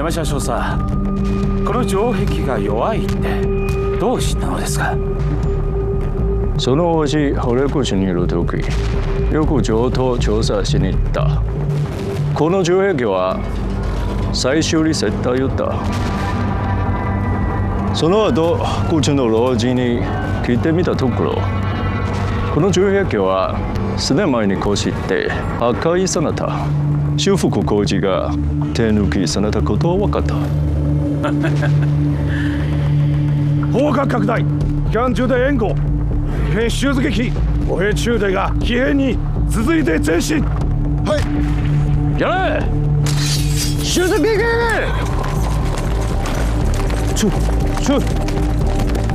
山車掌さん、この城壁が弱いってどう知ったのですか？ そのうち堀越にいる時、よく城と調査しに行った。この城壁は再修理絶対言った。その後、こちの老人に聞いてみたところ、この城壁は数年前に越して破壊された。修復工事が手抜きされたことは分かった。 砲火拡大、期間中で援護、異変襲撃、歩兵中隊が騎兵に続いて前進。 はい。やれ！襲撃！